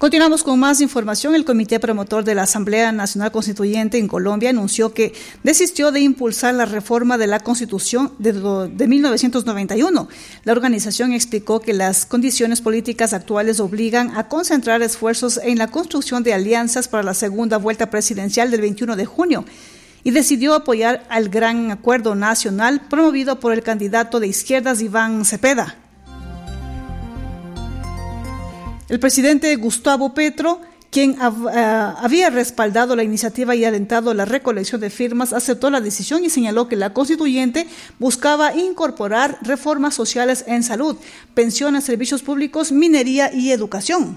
Continuamos con más información. El Comité Promotor de la Asamblea Nacional Constituyente en Colombia anunció que desistió de impulsar la reforma de la Constitución de 1991. La organización explicó que las condiciones políticas actuales obligan a concentrar esfuerzos en la construcción de alianzas para la segunda vuelta presidencial del 21 de junio y decidió apoyar al Gran Acuerdo Nacional promovido por el candidato de izquierdas Iván Cepeda. El presidente Gustavo Petro, quien había respaldado la iniciativa y alentado la recolección de firmas, aceptó la decisión y señaló que la constituyente buscaba incorporar reformas sociales en salud, pensiones, servicios públicos, minería y educación.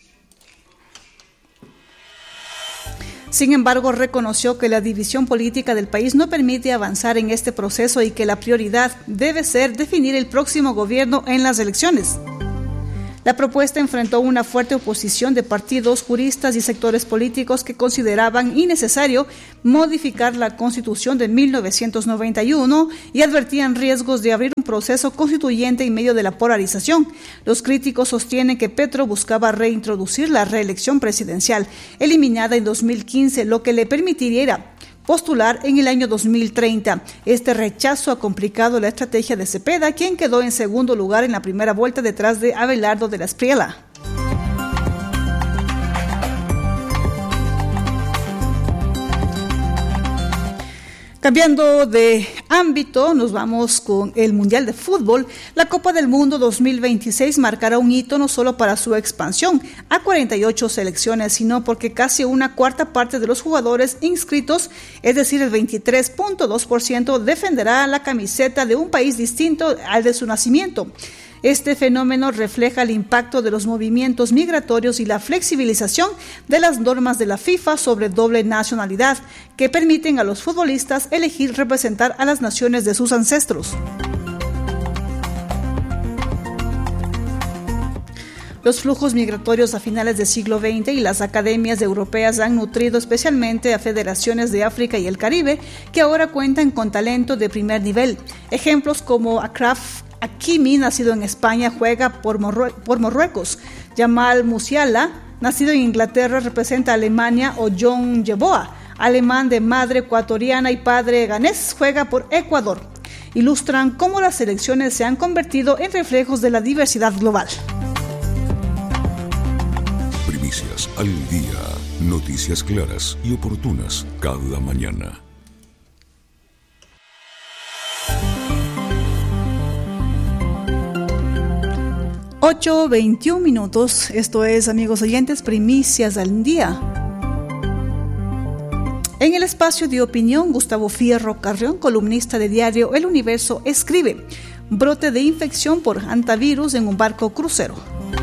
Sin embargo, reconoció que la división política del país no permite avanzar en este proceso y que la prioridad debe ser definir el próximo gobierno en las elecciones. La propuesta enfrentó una fuerte oposición de partidos, juristas y sectores políticos que consideraban innecesario modificar la Constitución de 1991 y advertían riesgos de abrir un proceso constituyente en medio de la polarización. Los críticos sostienen que Petro buscaba reintroducir la reelección presidencial, eliminada en 2015, lo que le permitiría postular en el año 2030. Este rechazo ha complicado la estrategia de Cepeda, quien quedó en segundo lugar en la primera vuelta detrás de Abelardo de la Espriella. Cambiando de ámbito, nos vamos con el Mundial de Fútbol. La Copa del Mundo 2026 marcará un hito no solo para su expansión a 48 selecciones, sino porque casi una cuarta parte de los jugadores inscritos, es decir, el 23.2%, defenderá la camiseta de un país distinto al de su nacimiento. Este fenómeno refleja el impacto de los movimientos migratorios y la flexibilización de las normas de la FIFA sobre doble nacionalidad, que permiten a los futbolistas elegir representar a las naciones de sus ancestros. Los flujos migratorios a finales del siglo XX y las academias europeas han nutrido especialmente a federaciones de África y el Caribe, que ahora cuentan con talento de primer nivel. Ejemplos como Achraf Hakimi, nacido en España, juega por Marruecos. Jamal Musiala, nacido en Inglaterra, representa a Alemania, o John Yeboah, alemán de madre ecuatoriana y padre ganés, juega por Ecuador. Ilustran cómo las selecciones se han convertido en reflejos de la diversidad global. Primicias al día. Noticias claras y oportunas cada mañana. 8:21 minutos. Esto es, amigos oyentes, Primicias al día. En el espacio de opinión, Gustavo Fierro Carrión, columnista de diario El Universo, escribe: brote de infección por hantavirus en un barco crucero.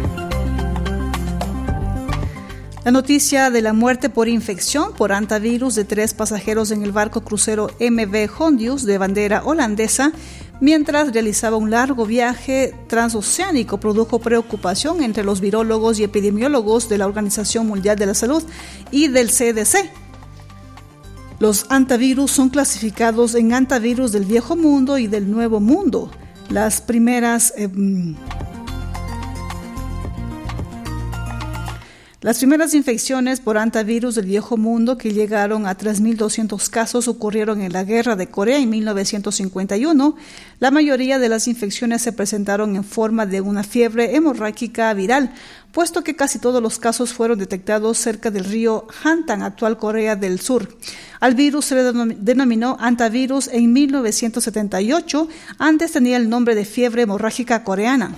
La noticia de la muerte por infección por hantavirus de 3 pasajeros en el barco crucero MV Hondius de bandera holandesa, mientras realizaba un largo viaje transoceánico, produjo preocupación entre los virólogos y epidemiólogos de la Organización Mundial de la Salud y del CDC. Los hantavirus son clasificados en hantavirus del Viejo Mundo y del Nuevo Mundo. Las primeras infecciones por hantavirus del Viejo Mundo, que llegaron a 3.200 casos, ocurrieron en la Guerra de Corea en 1951. La mayoría de las infecciones se presentaron en forma de una fiebre hemorrágica viral, puesto que casi todos los casos fueron detectados cerca del río Hantan, actual Corea del Sur. Al virus se le denominó hantavirus en 1978, antes tenía el nombre de fiebre hemorrágica coreana.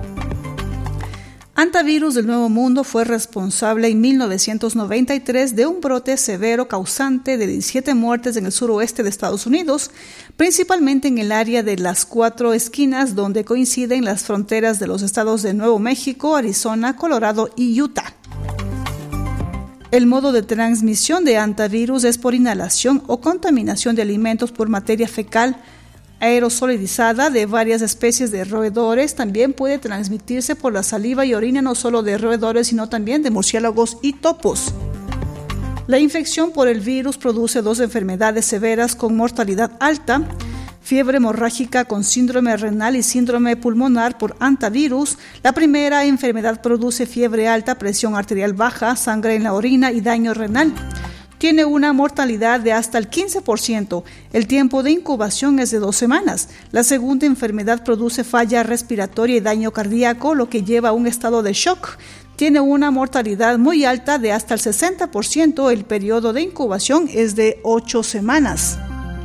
Hantavirus del Nuevo Mundo fue responsable en 1993 de un brote severo causante de 17 muertes en el suroeste de Estados Unidos, principalmente en el área de las 4 esquinas, donde coinciden las fronteras de los estados de Nuevo México, Arizona, Colorado y Utah. El modo de transmisión de hantavirus es por inhalación o contaminación de alimentos por materia fecal aerosolizada de varias especies de roedores. También puede transmitirse por la saliva y orina, no solo de roedores, sino también de murciélagos y topos. La infección por el virus produce 2 enfermedades severas con mortalidad alta: fiebre hemorrágica con síndrome renal y síndrome pulmonar por hantavirus. La primera enfermedad produce fiebre alta, presión arterial baja, sangre en la orina y daño renal. Tiene una mortalidad de hasta el 15%. El tiempo de incubación es de 2 semanas. La segunda enfermedad produce falla respiratoria y daño cardíaco, lo que lleva a un estado de shock. Tiene una mortalidad muy alta de hasta el 60%. El periodo de incubación es de 8 semanas.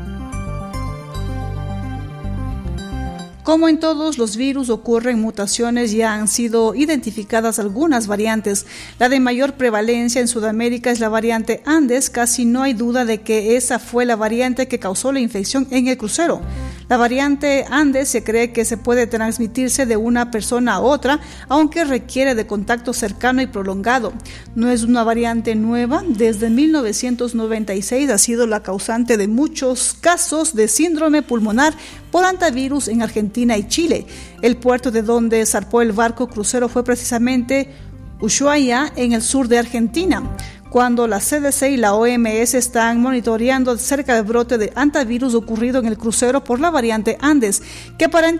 Como en todos los virus ocurren mutaciones, ya han sido identificadas algunas variantes. La de mayor prevalencia en Sudamérica es la variante Andes. Casi no hay duda de que esa fue la variante que causó la infección en el crucero. La variante Andes se cree que se puede transmitirse de una persona a otra, aunque requiere de contacto cercano y prolongado. No es una variante nueva. Desde 1996 ha sido la causante de muchos casos de síndrome pulmonar por hantavirus en Argentina y Chile. El puerto de donde zarpó el barco crucero fue precisamente Ushuaia, en el sur de Argentina, cuando la CDC y la OMS están monitoreando cerca del brote de hantavirus ocurrido en el crucero por la variante Andes, que aparentemente